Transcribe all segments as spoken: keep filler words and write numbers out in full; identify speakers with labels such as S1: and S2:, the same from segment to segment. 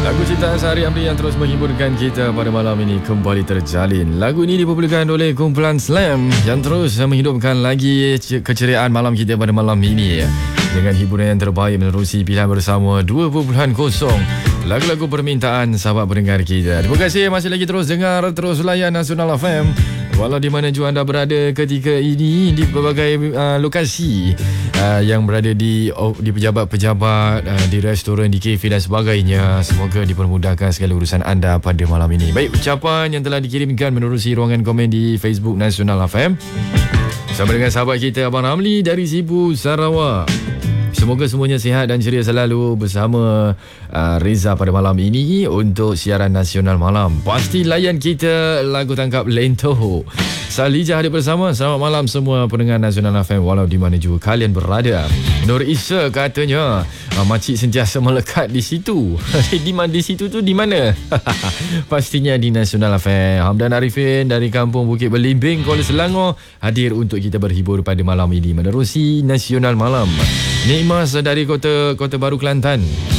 S1: Lagu ciptaan Sehari Amri yang terus menghiburkan kita pada malam ini kembali terjalin. Lagu ini dipopularkan oleh kumpulan Slam yang terus menghidupkan lagi keceriaan malam kita pada malam ini dengan hiburan yang terbaik menerusi pilihan bersama dua titik kosong lagu-lagu permintaan sahabat pendengar kita. Terima kasih masih lagi terus dengar, terus layan Nasional F M walau di mana jua anda berada ketika ini di berbagai uh, lokasi uh, yang berada di oh, di pejabat-pejabat, uh, di restoran, di kafe dan sebagainya. Semoga dipermudahkan segala urusan anda pada malam ini. Baik, ucapan yang telah dikirimkan menerusi ruangan komen di Facebook Nasional F M bersama dengan sahabat kita Abang Ramli dari Sibu, Sarawak. Semoga semuanya sihat dan ceria selalu bersama uh, Reza pada malam ini untuk siaran nasional malam. Pasti layan kita lagu tangkap Lento. Salijah hadir bersama. Selamat malam semua pendengar Nasional F M walau di mana juga kalian berada. Nur Isa katanya uh, makcik sentiasa melekat di situ. Di mana di situ tu di mana? Pastinya di Nasional F M. Hamdan Arifin dari kampung Bukit Belimbing, Kuala Selangor hadir untuk kita berhibur pada malam ini menerusi Nasional Malam. Nikmas dari Kota Kota Baru, Kelantan.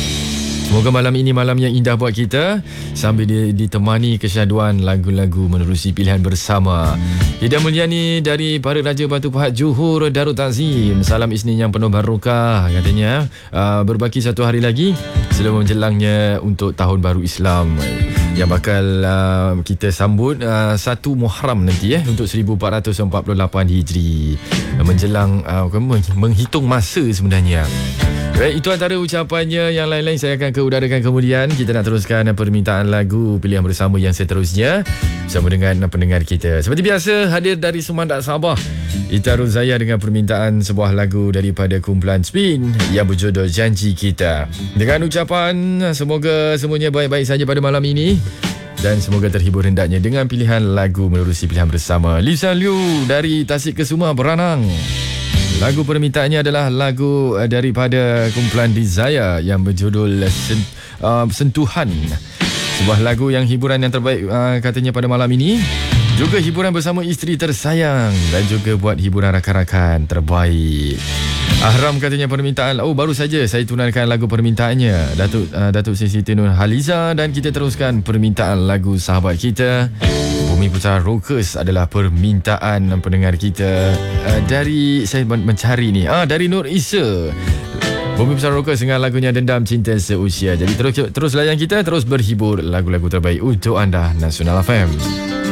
S1: Semoga malam ini malam yang indah buat kita sambil ditemani kesyaduan lagu-lagu menerusi pilihan bersama. Ida Mulyani dari Para Raja Batu Pahat, Johor, Darul Takzim. Salam Isnin yang penuh barokah katanya. Uh, berbaki satu hari lagi sebelum menjelangnya untuk Tahun Baru Islam yang bakal uh, kita sambut uh, satu Muharram nanti eh untuk seribu empat ratus empat puluh lapan Hijri, menjelang uh, menghitung masa sebenarnya. Baik, itu antara ucapannya. Yang lain-lain saya akan keudarakan kemudian. Kita nak teruskan permintaan lagu pilihan bersama yang seterusnya bersama dengan pendengar kita. Seperti biasa, hadir dari Semandak Sabah, Ita Rozaya dengan permintaan sebuah lagu daripada kumpulan Spin yang berjudul Janji Kita. Dengan ucapan semoga semuanya baik-baik saja pada malam ini dan semoga terhibur hendaknya dengan pilihan lagu menerusi pilihan bersama. Lisa Liu dari Tasik Kesuma, Beranang. Lagu permintaannya adalah lagu daripada kumpulan Desire yang berjudul Sen- uh, Sentuhan. Sebuah lagu yang hiburan yang terbaik uh, katanya pada malam ini. Juga hiburan bersama isteri tersayang dan juga buat hiburan rakan-rakan terbaik. Ahram katanya permintaan. Oh, baru saja saya tunaikan lagu permintaannya Datuk uh, Datuk Siti Nurhaliza, dan kita teruskan permintaan lagu sahabat kita Bumi Putra Rockers adalah permintaan pendengar kita uh, dari saya mencari ni ah dari Nur Isa. Bumi Putra Rockers dengan lagunya Dendam Cinta Seusia. Jadi terus terus layan kita, terus berhibur lagu-lagu terbaik untuk anda Nasional F M.